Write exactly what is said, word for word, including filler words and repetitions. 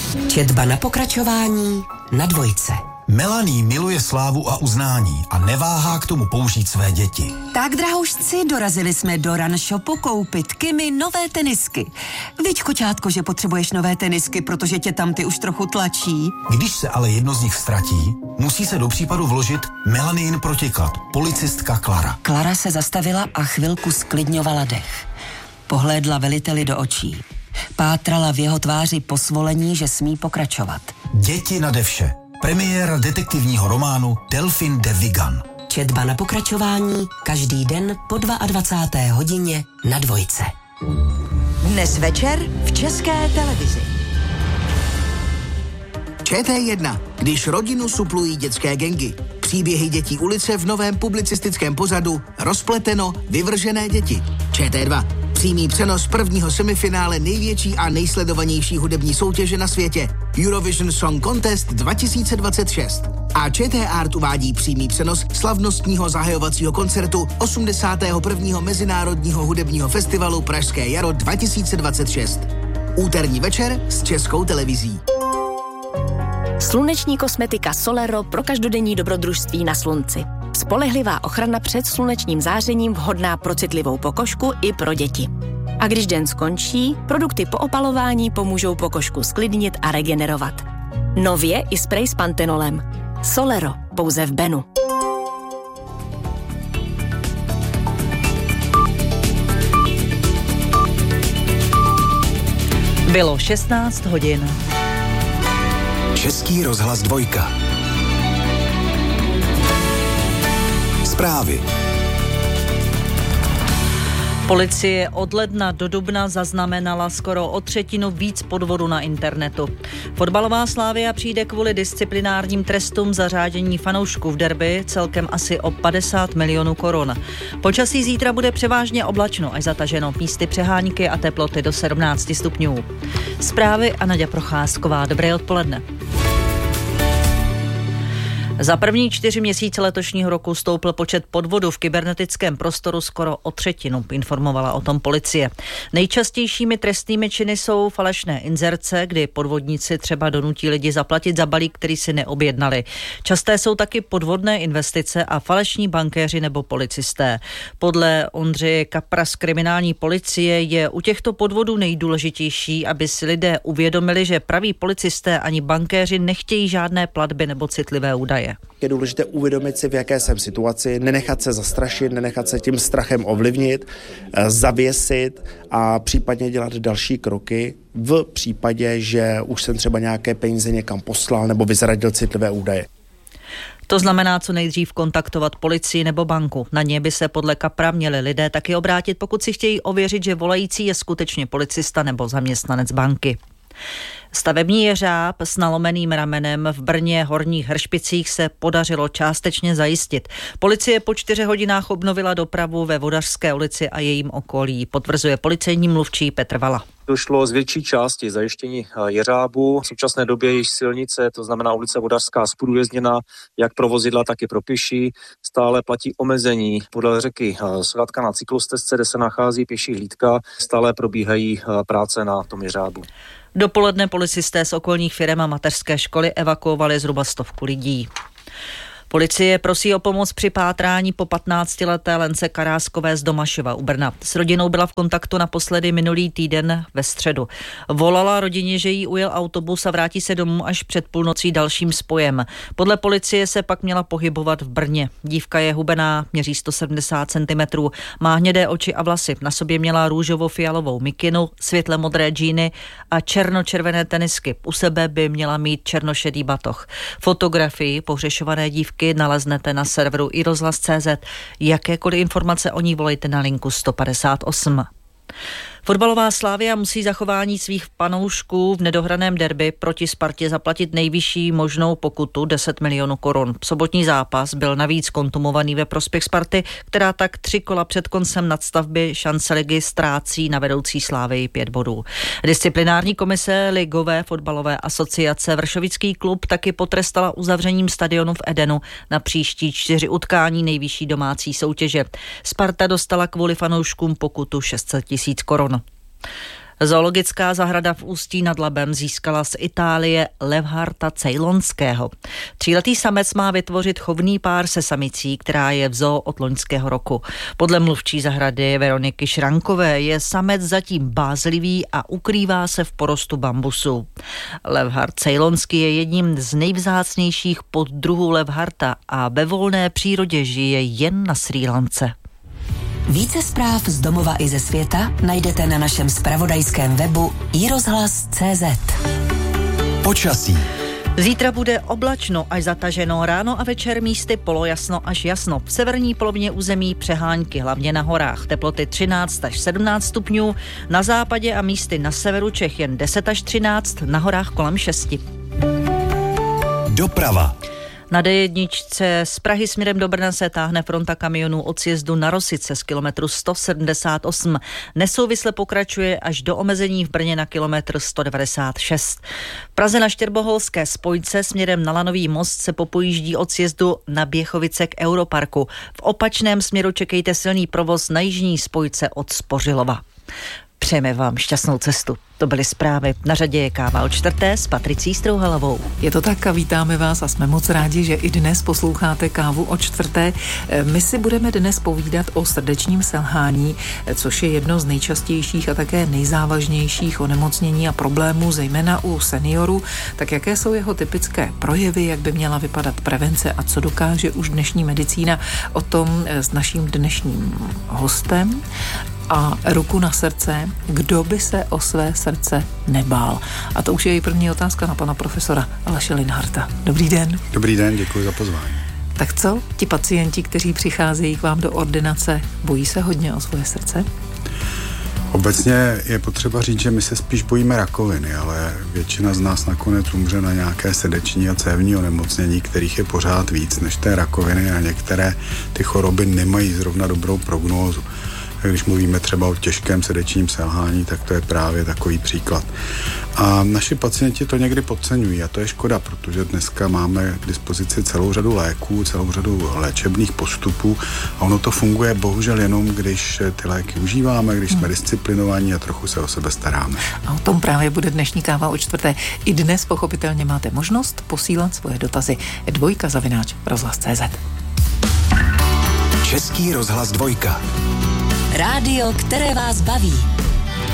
Četba na pokračování na Dvojce. Melanie miluje slávu a uznání a neváhá k tomu použít své děti. Tak, drahoušci, dorazili jsme do Run Shopu koupit Kimi nové tenisky. Viď, kočátko, že potřebuješ nové tenisky, protože tě tam ty už trochu tlačí. Když se ale jedno z nich ztratí, musí se do případu vložit Melanin protiklad, policistka Klara. Klara se zastavila a chvilku sklidňovala dech. Pohlédla veliteli do očí. Pátrala v jeho tváři po svolení, že smí pokračovat. Děti nade vše. Premiéra detektivního románu Delfin de Vigan. Četba na pokračování každý den po dvacáté druhé hodině na Dvojce. Dnes večer v České televizi. Č T jedna. Když rodinu suplují dětské gangy. Příběhy dětí ulice v novém publicistickém pořadu Rozpleteno, vyvržené děti. Č T dva. Přímý přenos prvního semifinále největší a nejsledovanější hudební soutěže na světě Eurovision Song Contest dva tisíce dvacet šest. A Č T Art uvádí přímý přenos slavnostního zahajovacího koncertu osmdesátého prvního Mezinárodního hudebního festivalu Pražské jaro dva tisíce dvacet šest. Úterní večer s Českou televizí. Sluneční kosmetika Solero pro každodenní dobrodružství na slunci. Spolehlivá ochrana před slunečním zářením, vhodná pro citlivou pokožku i pro děti. A když den skončí, produkty po opalování pomůžou pokožku sklidnit a regenerovat. Nově i sprej s pantenolem. Solero, pouze v Benu. Bylo šestnáct hodin. Český rozhlas Dvojka. Zprávy. Policie od ledna do dubna zaznamenala skoro o třetinu víc podvodu na internetu. Fotbalová Slavia přijde kvůli disciplinárním trestům za řádění fanoušků v derby celkem asi o padesát milionů korun. Počasí zítra bude převážně oblačno až zataženo, místy přehánky a teploty do sedmnáct stupňů. Zprávy a Naďa Procházková. Dobré odpoledne. Za první čtyři měsíce letošního roku stoupl počet podvodů v kybernetickém prostoru skoro o třetinu, informovala o tom policie. Nejčastějšími trestnými činy jsou falešné inzerce, kdy podvodníci třeba donutí lidi zaplatit za balík, který si neobjednali. Časté jsou taky podvodné investice a falešní bankéři nebo policisté. Podle Ondřeje Kapra z kriminální policie je u těchto podvodů nejdůležitější, aby si lidé uvědomili, že praví policisté ani bankéři nechtějí žádné platby nebo citlivé údaje. Je důležité uvědomit si, v jaké jsem situaci, nenechat se zastrašit, nenechat se tím strachem ovlivnit, zavěsit a případně dělat další kroky v případě, že už jsem třeba nějaké peníze někam poslal nebo vyzradil citlivé údaje. To znamená co nejdřív kontaktovat policii nebo banku. Na ně by se podle Kapra měli lidé taky obrátit, pokud si chtějí ověřit, že volající je skutečně policista nebo zaměstnanec banky. Stavební jeřáb s nalomeným ramenem v Brně Horních Hršpicích se podařilo částečně zajistit. Policie po čtyřech hodinách obnovila dopravu ve Vodařské ulici a jejím okolí, potvrzuje policejní mluvčí Petr Vala. Došlo z větší části zajištění jeřábu. V současné době již silnice, to znamená ulice Vodařská, zprůjezdněna jak pro vozidla, tak i pro pěší. Stále platí omezení podle řeky Svratka na cyklostezce, kde se nachází pěší hlídka. Stále probíhají práce na tom jeřábu. Dopoledne policisté z okolních firem a mateřské školy evakuovali zhruba stovku lidí. Policie prosí o pomoc při pátrání po patnáctileté Lence Karáskové z Domašova u Brna. S rodinou byla v kontaktu naposledy minulý týden ve středu. Volala rodině, že jí ujel autobus a vrátí se domů až před půlnocí dalším spojem. Podle policie se pak měla pohybovat v Brně. Dívka je hubená, měří sto sedmdesát centimetrů, má hnědé oči a vlasy. Na sobě měla růžovo-fialovou mikinu, světle modré džíny a černočervené tenisky. U sebe by měla mít černošedý batoh. Fotografii pohřešované dívky naleznete na serveru i rozhlas tečka cé zet. Jakékoliv informace o ní volejte na linku sto padesát osm. Fotbalová Slavia musí zachování svých fanoušků v nedohraném derby proti Spartě zaplatit nejvyšší možnou pokutu deset milionů korun. Sobotní zápas byl navíc kontumovaný ve prospěch Sparty, která tak tři kola před koncem nadstavby šance ligy ztrácí na vedoucí Slavii pět bodů. Disciplinární komise Ligové fotbalové asociace Vršovický klub taky potrestala uzavřením stadionu v Edenu na příští čtyři utkání nejvyšší domácí soutěže. Sparta dostala kvůli fanouškům pokutu šest set tisíc korun. Zoologická zahrada v Ústí nad Labem získala z Itálie levharta ceylonského. Tříletý samec má vytvořit chovný pár se samicí, která je v zoo od loňského roku. Podle mluvčí zahrady Veroniky Šrankové je samec zatím bázlivý a ukrývá se v porostu bambusu. Levhart ceylonský je jedním z nejvzácnějších poddruhů levharta a ve volné přírodě žije jen na Srí Lance. Více zpráv z domova i ze světa najdete na našem zpravodajském webu i rozhlas tečka cé zet. Počasí. Zítra bude oblačno až zataženo, ráno a večer místy polojasno až jasno. V severní polovině území přehánky, hlavně na horách. Teploty třináct až sedmnáct stupňů, na západě a místy na severu Čech jen deset až třináct, na horách kolem šesti. Doprava. Na dé jedna z Prahy směrem do Brna se táhne fronta kamionů od sjezdu na Rosice z kilometru sto sedmdesát osm. Nesouvisle pokračuje až do omezení v Brně na kilometr sto devadesát šest. V Praze na Štěrboholské spojce směrem na Lanový most se popojíždí od sjezdu na Běchovice k Europarku. V opačném směru čekejte silný provoz na jižní spojce od Spořilova. Přejeme vám šťastnou cestu. To byly zprávy. Na řadě je káva o čtvrté s Patricí Strouhalovou. Je to tak a vítáme vás a jsme moc rádi, že i dnes posloucháte kávu o čtvrté. My si budeme dnes povídat o srdečním selhání, což je jedno z nejčastějších a také nejzávažnějších onemocnění a problémů, zejména u seniorů. Tak jaké jsou jeho typické projevy, jak by měla vypadat prevence a co dokáže už dnešní medicína, o tom s naším dnešním hostem. A ruku na srdce, kdo by se o své srdce nebál? A to už je i první otázka na pana profesora Aleše Linharta. Dobrý den. Dobrý den, děkuji za pozvání. Tak co, ti pacienti, kteří přicházejí k vám do ordinace, bojí se hodně o svoje srdce? Obecně je potřeba říct, že my se spíš bojíme rakoviny, ale většina z nás nakonec umře na nějaké srdeční a cévní onemocnění, kterých je pořád víc než té rakoviny a některé ty choroby nemají zrovna dobrou prognózu. Když mluvíme třeba o těžkém srdečním selhání, tak to je právě takový příklad. A naši pacienti to někdy podceňují a to je škoda, protože dneska máme k dispozici celou řadu léků, celou řadu léčebných postupů a ono to funguje bohužel jenom, když ty léky užíváme, když jsme disciplinovaní a trochu se o sebe staráme. A o tom právě bude dnešní káva o čtvrté. I dnes pochopitelně máte možnost posílat svoje dotazy dvojka zavináč rozhlas tečka cé zet. Český rozhlas dvojka. Rádio, které vás baví.